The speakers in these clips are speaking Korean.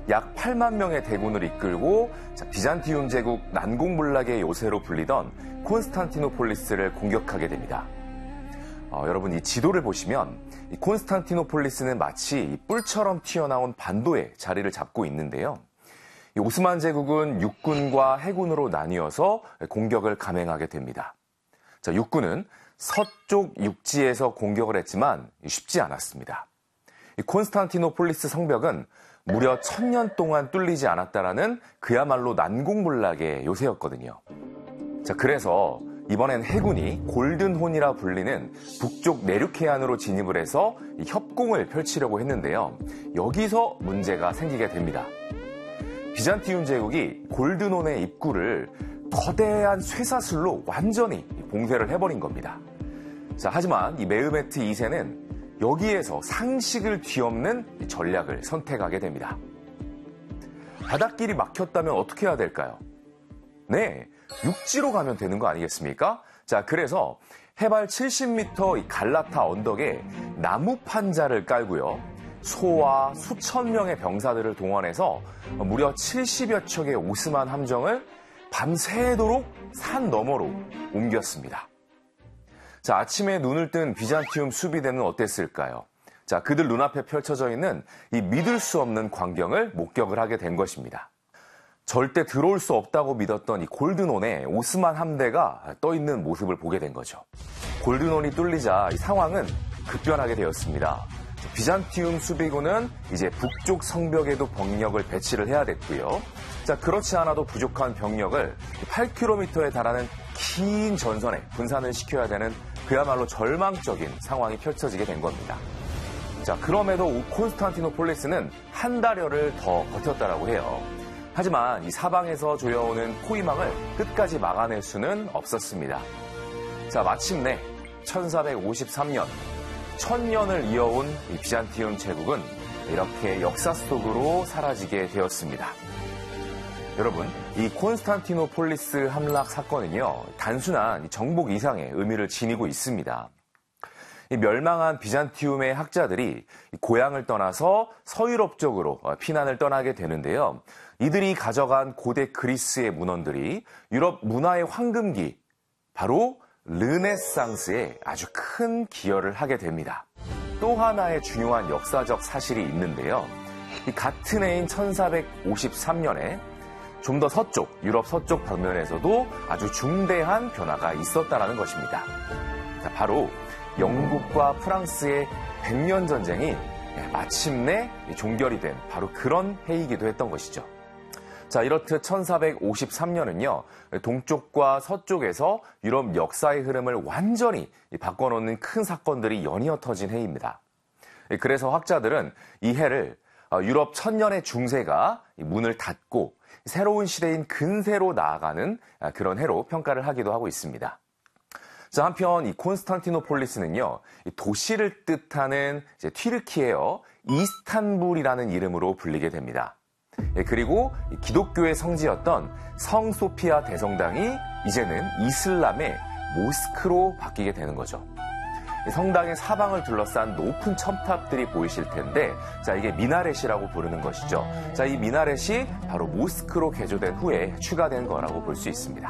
약 8만 명의 대군을 이끌고 비잔티움 제국 난공불락의 요새로 불리던 콘스탄티노폴리스를 공격하게 됩니다. 여러분, 이 지도를 보시면 이 콘스탄티노폴리스는 마치 뿔처럼 튀어나온 반도에 자리를 잡고 있는데요. 이 오스만 제국은 육군과 해군으로 나뉘어서 공격을 감행하게 됩니다. 자, 육군은 서쪽 육지에서 공격을 했지만 쉽지 않았습니다. 이 콘스탄티노폴리스 성벽은 무려 1000년 동안 뚫리지 않았다라는 그야말로 난공불락의 요새였거든요. 자, 그래서 이번엔 해군이 골든혼이라 불리는 북쪽 내륙 해안으로 진입을 해서 협공을 펼치려고 했는데요. 여기서 문제가 생기게 됩니다. 비잔티움 제국이 골든혼의 입구를 거대한 쇠사슬로 완전히 봉쇄를 해버린 겁니다. 자, 하지만 이 메흐메트 2세는 여기에서 상식을 뒤엎는 전략을 선택하게 됩니다. 바닷길이 막혔다면 어떻게 해야 될까요? 네, 육지로 가면 되는 거 아니겠습니까? 자, 그래서 해발 70m 이 갈라타 언덕에 나무 판자를 깔고요. 소와 수천 명의 병사들을 동원해서 무려 70여 척의 오스만 함정을 밤새도록 산 너머로 옮겼습니다. 자, 아침에 눈을 뜬 비잔티움 수비대는 어땠을까요? 자, 그들 눈앞에 펼쳐져 있는 이 믿을 수 없는 광경을 목격을 하게 된 것입니다. 절대 들어올 수 없다고 믿었던 이 골든혼에 오스만 함대가 떠 있는 모습을 보게 된 거죠. 골든혼이 뚫리자 이 상황은 급변하게 되었습니다. 비잔티움 수비군은 이제 북쪽 성벽에도 병력을 배치를 해야 됐고요. 자, 그렇지 않아도 부족한 병력을 8km에 달하는 긴 전선에 분산을 시켜야 되는 그야말로 절망적인 상황이 펼쳐지게 된 겁니다. 자, 그럼에도 콘스탄티노폴리스는 한 달여를 더 버텼다라고 해요. 하지만 이 사방에서 조여오는 포위망을 끝까지 막아낼 수는 없었습니다. 자, 마침내 1453년, 1000년을 이어온 이 비잔티움 제국은 이렇게 역사 속으로 사라지게 되었습니다. 여러분, 이 콘스탄티노폴리스 함락 사건은요, 단순한 정복 이상의 의미를 지니고 있습니다. 이 멸망한 비잔티움의 학자들이 고향을 떠나서 서유럽 쪽으로 피난을 떠나게 되는데요. 이들이 가져간 고대 그리스의 문헌들이 유럽 문화의 황금기, 바로 르네상스에 아주 큰 기여를 하게 됩니다. 또 하나의 중요한 역사적 사실이 있는데요. 이 같은 해인 1453년에 좀 더 서쪽, 유럽 서쪽 벽면에서도 아주 중대한 변화가 있었다는 것입니다. 자, 바로 영국과 프랑스의 100년 전쟁이 마침내 종결이 된 바로 그런 해이기도 했던 것이죠. 자, 이렇듯 1453년은요, 동쪽과 서쪽에서 유럽 역사의 흐름을 완전히 바꿔놓는 큰 사건들이 연이어 터진 해입니다. 그래서 학자들은 이 해를 유럽 천년의 중세가 문을 닫고 새로운 시대인 근세로 나아가는 그런 해로 평가를 하기도 하고 있습니다. 자, 한편 이 콘스탄티노폴리스는요, 도시를 뜻하는 튀르키예어 이스탄불이라는 이름으로 불리게 됩니다. 그리고 기독교의 성지였던 성 소피아 대성당이 이제는 이슬람의 모스크로 바뀌게 되는 거죠. 성당의 사방을 둘러싼 높은 첨탑들이 보이실 텐데, 자, 이게 미나렛이라고 부르는 것이죠. 자, 이 미나렛이 바로 모스크로 개조된 후에 추가된 거라고 볼 수 있습니다.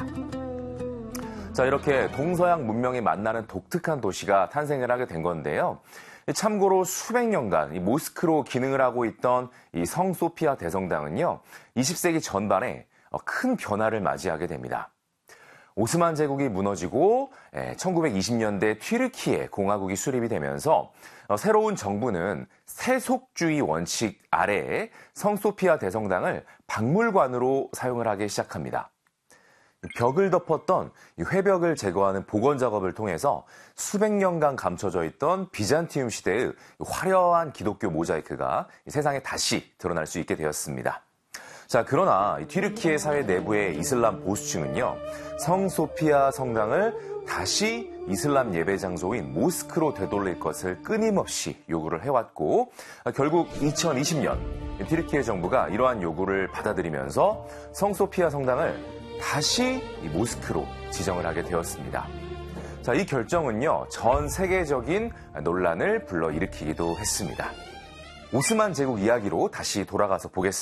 자, 이렇게 동서양 문명이 만나는 독특한 도시가 탄생을 하게 된 건데요. 참고로 수백 년간 이 모스크로 기능을 하고 있던 이 성 소피아 대성당은요, 20세기 전반에 큰 변화를 맞이하게 됩니다. 오스만 제국이 무너지고 1920년대 튀르키예 공화국이 수립이 되면서 새로운 정부는 세속주의 원칙 아래에 성소피아 대성당을 박물관으로 사용을 하기 시작합니다. 벽을 덮었던 회벽을 제거하는 복원 작업을 통해서 수백 년간 감춰져 있던 비잔티움 시대의 화려한 기독교 모자이크가 세상에 다시 드러날 수 있게 되었습니다. 자, 그러나 튀르키예 사회 내부의 이슬람 보수층은요, 성 소피아 성당을 다시 이슬람 예배 장소인 모스크로 되돌릴 것을 끊임없이 요구를 해왔고, 결국 2020년 튀르키예 정부가 이러한 요구를 받아들이면서 성 소피아 성당을 다시 모스크로 지정을 하게 되었습니다. 자, 이 결정은요, 전 세계적인 논란을 불러일으키기도 했습니다. 오스만 제국 이야기로 다시 돌아가서 보겠습니다.